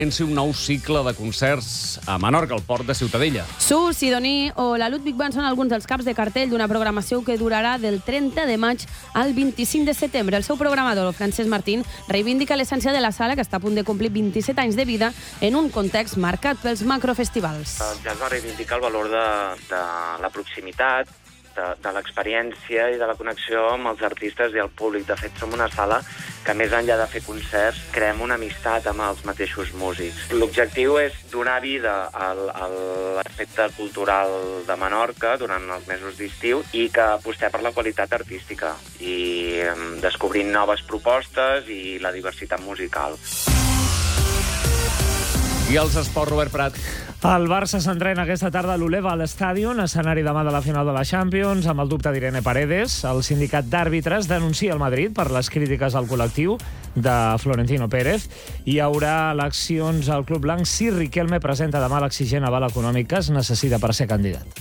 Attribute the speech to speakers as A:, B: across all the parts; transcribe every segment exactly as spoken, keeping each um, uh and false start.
A: comenci un nou cicle de concerts a Menorca, al port de Ciutadella.
B: Sur, Sidoní o la Ludwig Band són alguns dels caps de cartell d'una programació que durarà del trenta de maig al vint-i-cinc de setembre. El seu programador, Francesc Martín, reivindica l'essència de la sala, que està a punt de complir vint-i-set anys de vida en un context marcat pels macrofestivals.
C: El jazz va reivindicar el valor de, de la proximitat, de, de l'experiència i de la connexió amb els artistes i el públic. De fet, som una sala que, més enllà de fer concerts, creem una amistat amb els mateixos músics. L'objectiu és donar vida a l'aspecte cultural de Menorca durant els mesos d'estiu i que apostem per la qualitat artística i descobrint noves propostes i la diversitat musical.
A: I els esports, Robert Prat.
D: El Barça s'entrena aquesta tarda a l'Uleval Stadium, escenari demà de la final de la Champions, amb el dubte d'Irene Paredes. El sindicat d'àrbitres denuncia el Madrid per les crítiques al col·lectiu de Florentino Pérez. Hi haurà eleccions al Club Blanc si Riquelme presenta demà l'exigent aval econòmic que es necessita per ser candidat.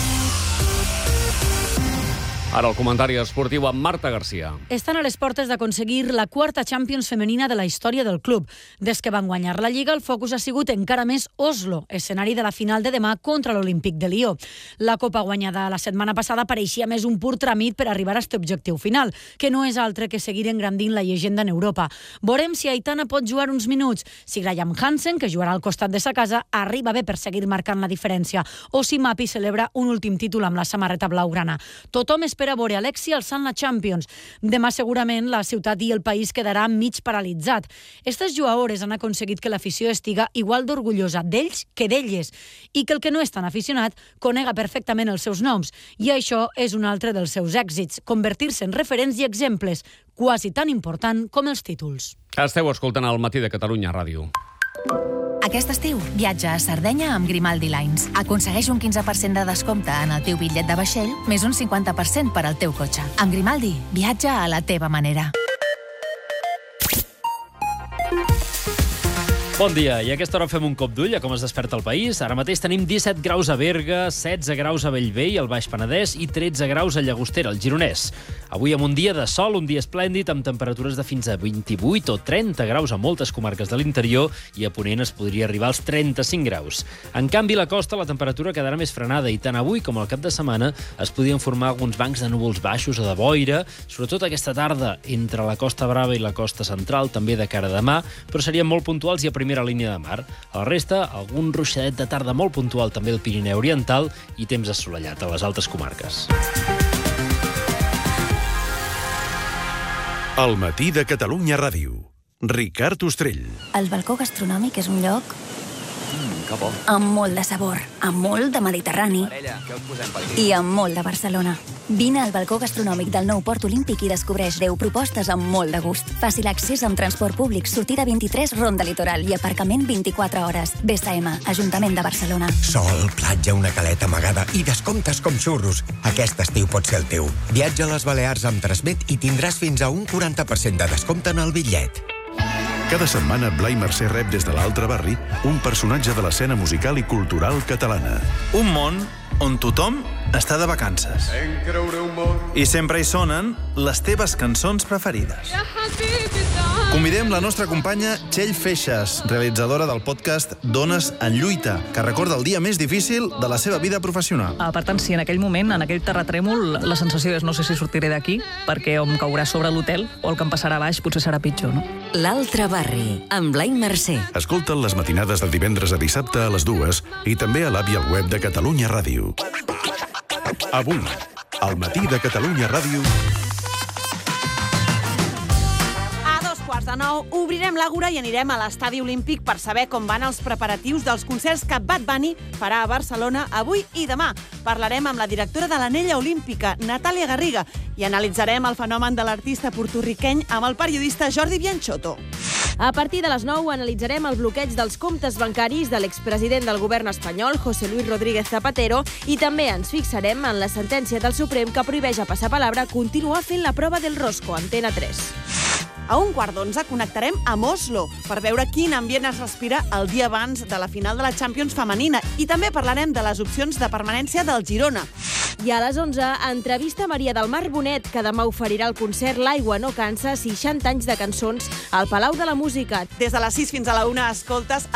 A: Ara el comentari esportiu amb Marta Garcia.
E: Estan a les portes d'aconseguir la quarta Champions femenina de la història del club. Des que van guanyar la Lliga, el focus ha sigut encara més Oslo, escenari de la final de demà contra l'Olímpic de Lió. La Copa guanyada la setmana passada pareixia més un pur tràmit per arribar a aquest objectiu final, que no és altre que seguir engrandint la llegenda en Europa. Veurem si Aitana pot jugar uns minuts, si Graham Hansen, que jugarà al costat de sa casa, arriba bé per seguir marcant la diferència, o si Mapi celebra un últim títol amb la samarreta blaugrana. Tothom espera a veure Alexi alçant la Champions. Demà segurament la ciutat i el país quedarà mig paralitzat. Estes jugadores han aconseguit que l'afició estiga igual d'orgullosa d'ells que d'elles i que el que no és tan aficionat conega perfectament els seus noms. I això és un altre dels seus èxits, convertir-se en referents i exemples, quasi tan important com els títols.
A: Esteu escoltant el Matí de Catalunya Ràdio.
F: Aquest estiu, viatja a Sardenya amb Grimaldi Lines. Aconsegueix un quinze per cent de descompte en el teu bitllet de vaixell, més un cinquanta per cent per al teu cotxe. Amb Grimaldi, viatja a la teva manera.
G: Bon dia, i a aquesta hora fem un cop d'ull a com es desperta el país. Ara mateix tenim disset graus a Berga, setze graus a Bellvei, al Baix Penedès, i tretze graus a Llagostera, al Gironès. Avui amb un dia de sol, un dia esplèndid, amb temperatures de fins a vint-i-vuit o trenta graus a moltes comarques de l'interior, i a Ponent es podria arribar als trenta-cinc graus. En canvi, a la costa la temperatura quedarà més frenada, i tant avui com al cap de setmana es podien formar alguns bancs de núvols baixos o de boira, sobretot aquesta tarda entre la Costa Brava i la costa central, també de cara a demà, però serien molt puntuals i a primera línia de mar. A la resta, algun ruixadet de tarda molt puntual també al Pirineu Oriental i temps assolellat a les altes comarques.
H: El Matí de Catalunya Ràdio. Ricard Ostrell.
F: El balcó gastronòmic és un lloc
I: Mm, que bo.
F: amb molt de sabor, amb molt de Mediterrani
I: Parella, què us posem per aquí?
F: i amb molt de Barcelona. Vine al balcó gastronòmic del nou Port Olímpic i descobreix deu propostes amb molt de gust. Fàcil accés amb transport públic, sortida vint-i-tres, Ronda Litoral i aparcament vint-i-quatre hores. B S M, Ajuntament de Barcelona.
J: Sol, platja, una caleta amagada i descomptes com xurros. Aquest estiu pot ser el teu. Viatja a les Balears amb Transmet i tindràs fins a un quaranta per cent de descompte en el bitllet.
H: Cada setmana, Blai Mercè rep des de l'altre barri un personatge de l'escena musical i cultural catalana.
K: Un món on tothom està de vacances. I sempre hi sonen les teves cançons preferides. Convidem la nostra companya Txell Feixas, realitzadora del podcast Dones en lluita, que recorda el dia més difícil de la seva vida professional.
L: Ah, per tant, si en aquell moment, en aquell terratrèmol, la sensació és no sé si sortiré d'aquí, perquè o em caurà sobre l'hotel o el que em passarà a baix potser serà pitjor, no?
M: L'altre barri, amb Blai Mercè.
H: Escolta'n les matinades de divendres a dissabte a les dues i també a l'app i al web de Catalunya Ràdio. Avui, al Matí de Catalunya Ràdio...
N: De nou, obrirem l'Àgora i anirem a l'Estadi Olímpic per saber com van els preparatius dels concerts que Bad Bunny farà a Barcelona avui i demà. Parlarem amb la directora de l'Anella Olímpica, Natàlia Garriga, i analitzarem el fenomen de l'artista portorriqueny amb el periodista Jordi Bianchotto.
B: A partir de les nou analitzarem el bloqueig dels comptes bancaris de l'expresident del govern espanyol, José Luis Rodríguez Zapatero, i també ens fixarem en la sentència del Suprem que prohibeix a Passapalabra continuar fent la prova del Rosco, Antena tres.
N: A un quart d'onze connectarem amb Oslo per veure quin ambient es respira el dia abans de la final de la Champions femenina i també parlarem de les opcions de permanència del Girona. I a les onze, entrevista a Maria del Mar Bonet, que demà oferirà el concert L'aigua no cansa, seixanta anys de cançons al Palau de la Música. Des de les sis fins a la una escoltes